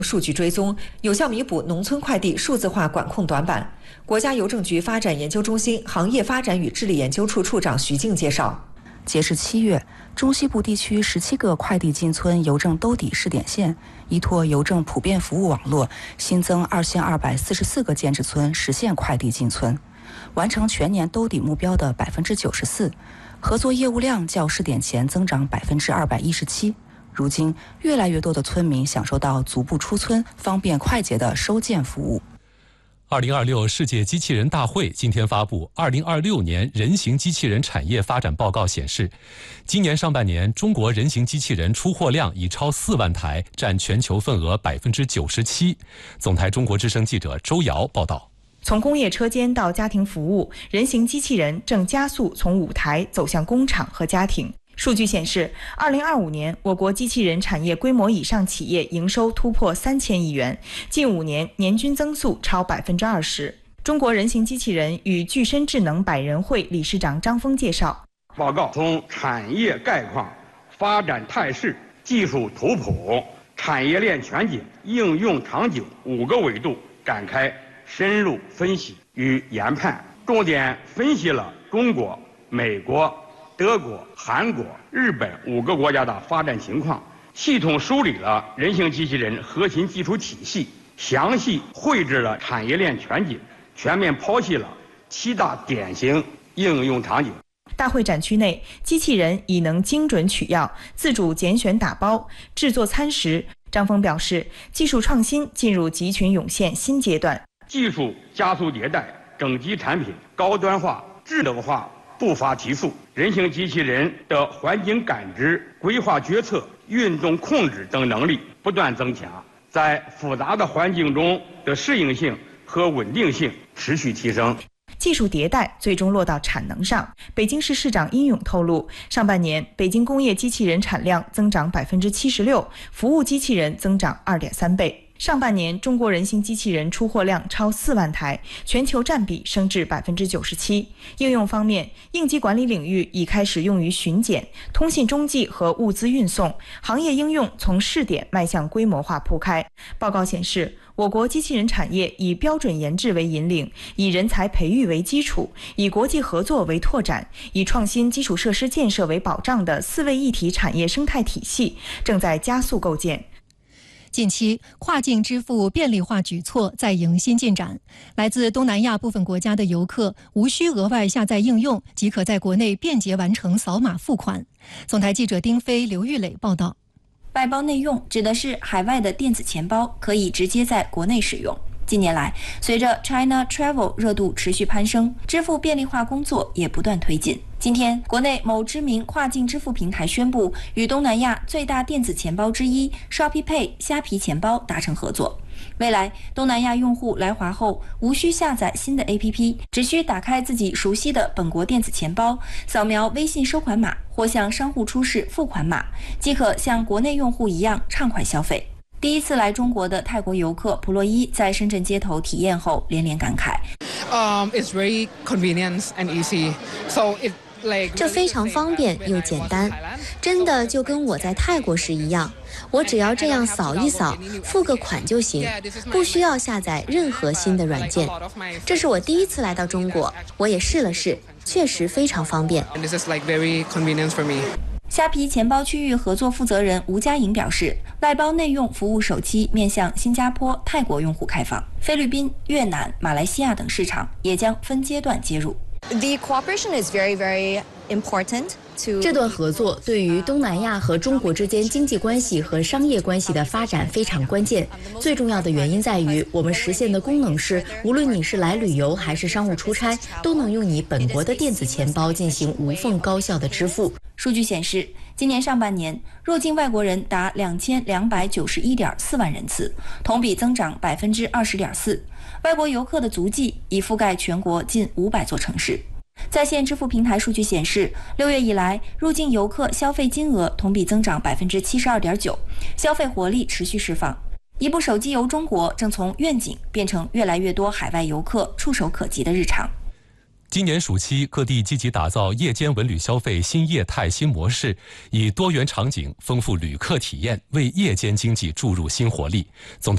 数据追踪，有效弥补农村快递数字化管控短板。国家邮政局发展研究中心行业发展与治理研究处处长徐静介绍， 截至7月，中西部地区17个快递进村邮政兜底试点线，依托邮政普遍服务网络，新增2244个建制村实现快递进村，完成全年兜底目标的94%，合作业务量较试点前增长217%。如今，越来越多的村民享受到足不出村、方便快捷的收件服务。 2026世界机器人大会今天发布2026年人形机器人产业发展报告显示，今年上半年中国人形机器人出货量已超4万台，占全球份额97%。总台中国之声记者周瑶报道。 从工业车间到家庭服务，人形机器人正加速从舞台走向工厂和家庭。数据显示，2025年我国机器人产业规模以上企业营收突破3000亿元，近5年年均增速超20%。中国人形机器人与具身智能百人会理事长张峰介绍， 报告从产业概况、发展态势、技术图谱、产业链全景、应用场景5个维度展开深入分析与研判，重点分析了中国、美国、德国、韩国、日本5个国家的发展情况，系统梳理了人形机器人核心技术体系，详细绘制了产业链全景，全面剖析了7大典型应用场景。 大会展区内，机器人已能精准取药、自主拣选打包、制作餐食。张峰表示，技术创新进入集群涌现新阶段， 技术加速迭代，整机产品高端化、智能化步伐提速，人形机器人的环境感知、规划决策、运动控制等能力不断增强，在复杂的环境中的适应性和稳定性持续提升。 技术迭代最终落到产能上。北京市市长殷勇透露，上半年北京工业机器人产量增长76%，服务机器人增长2.3倍。上半年，中国人形机器人出货量超4万台，全球占比升至97%。应用方面，应急管理领域已开始用于巡检、通信中继和物资运送，行业应用从试点迈向规模化铺开。报告显示，我国机器人产业以标准研制为引领，以人才培育为基础，以国际合作为拓展，以创新基础设施建设为保障的4位一体产业生态体系正在加速构建。 近期，跨境支付便利化举措在迎新进展。来自东南亚部分国家的游客无需额外下载应用，即可在国内便捷完成扫码付款。总台记者丁飞、刘玉磊报道。 外包内用指的是海外的电子钱包可以直接在国内使用。近年来，随着 China Travel 热度持续攀升，支付便利化工作也不断推进。今天，国内某知名跨境支付平台宣布与东南亚最大电子钱包之一 Shopee Pay 虾皮钱包达成合作。未来，东南亚用户来华后无需下载新的 APP， 只需打开自己熟悉的本国电子钱包，扫描微信收款码或向商户出示付款码，即可像国内用户一样畅快消费。第一次来中国的泰国游客普洛伊在深圳街头体验后连连感慨 ：“It's very convenient and easy. So it 这非常方便又简单，真的就跟我在泰国时一样，我只要这样扫一扫，付个款就行，不需要下载任何新的软件。这是我第一次来到中国，我也试了试，确实非常方便。” 虾皮钱包区域合作负责人吴佳颖表示，外包内用服务首期面向新加坡、泰国用户开放，菲律宾、越南、马来西亚等市场也将分阶段接入。 The cooperation is very, very important. 这段合作对于东南亚和中国之间经济关系和商业关系的发展非常关键。最重要的原因在于，我们实现的功能是，无论你是来旅游还是商务出差，都能用你本国的电子钱包进行无缝高效的支付。 数据显示，今年上半年入境外国人达2291.4万人次，同比增长20.4%。外国游客的足迹已覆盖全国近500座城市。在线支付平台数据显示，6月以来，入境游客消费金额同比增长72.9%，消费活力持续释放。一部手机游中国正从愿景变成越来越多海外游客触手可及的日常。 今年暑期，各地积极打造夜间文旅消费新业态新模式，以多元场景丰富旅客体验，为夜间经济注入新活力。总